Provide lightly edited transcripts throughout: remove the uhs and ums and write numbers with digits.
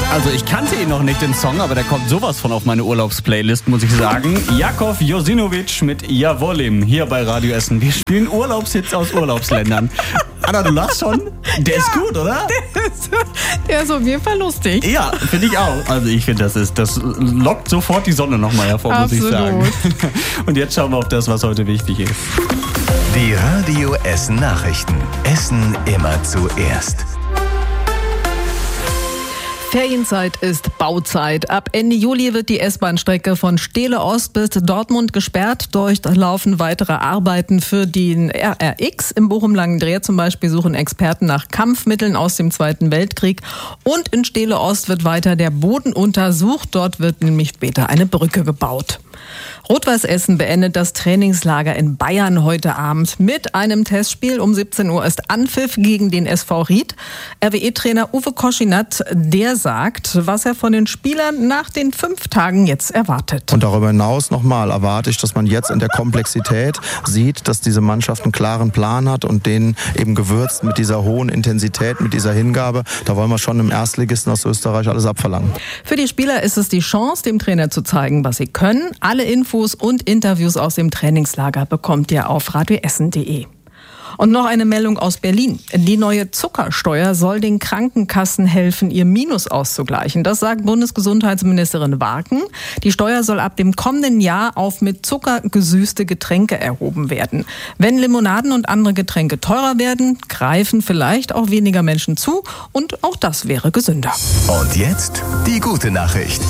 Also ich kannte ihn noch nicht, den Song, aber der kommt sowas von auf meine Urlaubsplaylist, muss ich sagen. Jakov Josinovic mit Jawolim hier bei Radio Essen. Wir spielen Urlaubshits aus Urlaubsländern. Anna, du lachst schon? Der ist gut, oder? Der ist auf jeden Fall lustig. Ja, finde ich auch. Also ich finde, das lockt sofort die Sonne nochmal hervor, Absolut. muss ich sagen. Und jetzt schauen wir auf das, was heute wichtig ist. Die Radio Essen Nachrichten. Essen immer zuerst. Ferienzeit ist Bauzeit. Ab Ende Juli wird die S-Bahn-Strecke von Steele Ost bis Dortmund gesperrt. Dort laufen weitere Arbeiten für den RRX. Im Bochum-Langendreher zum Beispiel suchen Experten nach Kampfmitteln aus dem Zweiten Weltkrieg. Und in Steele Ost wird weiter der Boden untersucht. Dort wird nämlich später eine Brücke gebaut. Rot-Weiß Essen beendet das Trainingslager in Bayern heute Abend mit einem Testspiel. Um 17 Uhr ist Anpfiff gegen den SV Ried. RWE-Trainer Uwe Koschinat, der sagt, was er von den Spielern nach den 5 Tagen jetzt erwartet. Und darüber hinaus nochmal erwarte ich, dass man jetzt in der Komplexität sieht, dass diese Mannschaft einen klaren Plan hat und den eben gewürzt mit dieser hohen Intensität, mit dieser Hingabe. Da wollen wir schon im Erstligisten aus Österreich alles abverlangen. Für die Spieler ist es die Chance, dem Trainer zu zeigen, was sie können. Alle Infos und Interviews aus dem Trainingslager bekommt ihr auf radioessen.de. Und noch eine Meldung aus Berlin. Die neue Zuckersteuer soll den Krankenkassen helfen, ihr Minus auszugleichen. Das sagt Bundesgesundheitsministerin Warken. Die Steuer soll ab dem kommenden Jahr auf mit Zucker gesüßte Getränke erhoben werden. Wenn Limonaden und andere Getränke teurer werden, greifen vielleicht auch weniger Menschen zu. Und auch das wäre gesünder. Und jetzt die gute Nachricht.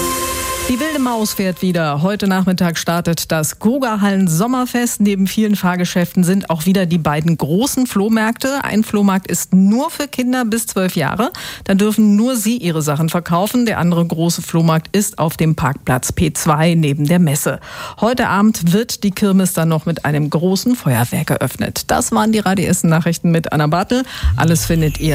Die Wilde Maus fährt wieder. Heute Nachmittag startet das Grugahallen Sommerfest. Neben vielen Fahrgeschäften sind auch wieder die beiden großen Flohmärkte. Ein Flohmarkt ist nur für Kinder bis 12 Jahre. Da dürfen nur sie ihre Sachen verkaufen. Der andere große Flohmarkt ist auf dem Parkplatz P2 neben der Messe. Heute Abend wird die Kirmes dann noch mit einem großen Feuerwerk eröffnet. Das waren die Radio Essen Nachrichten mit Anna Bartel. Alles findet ihr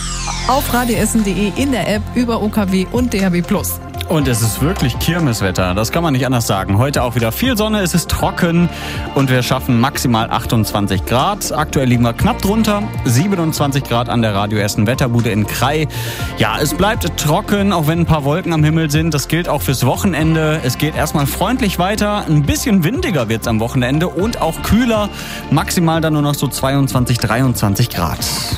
auf radioessen.de, in der App, über OKW und DHB+. Und es ist wirklich Kirmeswetter, das kann man nicht anders sagen. Heute auch wieder viel Sonne, es ist trocken und wir schaffen maximal 28 Grad. Aktuell liegen wir knapp drunter, 27 Grad an der Radio Essen Wetterbude in Krai. Ja, es bleibt trocken, auch wenn ein paar Wolken am Himmel sind. Das gilt auch fürs Wochenende. Es geht erstmal freundlich weiter, ein bisschen windiger wird's am Wochenende und auch kühler. Maximal dann nur noch so 22, 23 Grad.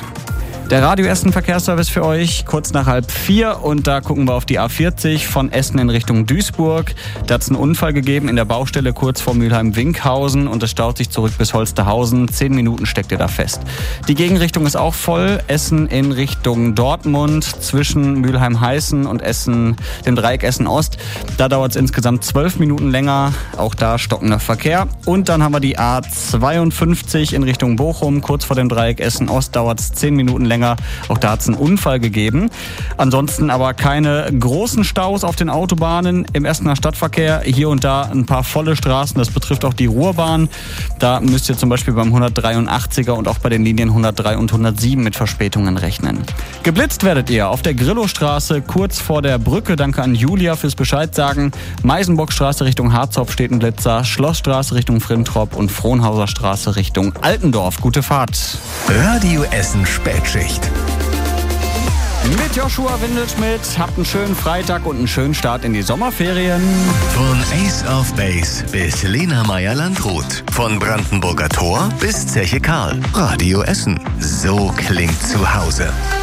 Der Radio Essen Verkehrsservice für euch, kurz nach 3:30 und da gucken wir auf die A40 von Essen in Richtung Duisburg. Da hat es einen Unfall gegeben in der Baustelle kurz vor Mülheim-Winkhausen und es staut sich zurück bis Holsterhausen. 10 Minuten steckt ihr da fest. Die Gegenrichtung ist auch voll. Essen in Richtung Dortmund zwischen Mülheim-Heißen und Essen, dem Dreieck Essen-Ost. Da dauert es insgesamt 12 Minuten länger. Auch da stockender Verkehr. Und dann haben wir die A52 in Richtung Bochum. Kurz vor dem Dreieck Essen-Ost dauert es 10 Minuten länger. Auch da hat es einen Unfall gegeben. Ansonsten aber keine großen Staus auf den Autobahnen im Essener Stadtverkehr. Hier und da ein paar volle Straßen. Das betrifft auch die Ruhrbahn. Da müsst ihr zum Beispiel beim 183er und auch bei den Linien 103 und 107 mit Verspätungen rechnen. Geblitzt werdet ihr auf der Grillowstraße kurz vor der Brücke. Danke an Julia fürs Bescheid sagen. Meisenbockstraße Richtung Harzopf steht ein Blitzer. Schlossstraße Richtung Frintrop und Frohnhauser Straße Richtung Altendorf. Gute Fahrt. Radio Essen Spätschicht. Mit Joshua Windelschmidt. Habt einen schönen Freitag und einen schönen Start in die Sommerferien. Von Ace of Base bis Lena Meyer-Landrut. Von Brandenburger Tor bis Zeche Karl. Radio Essen. So klingt zu Hause.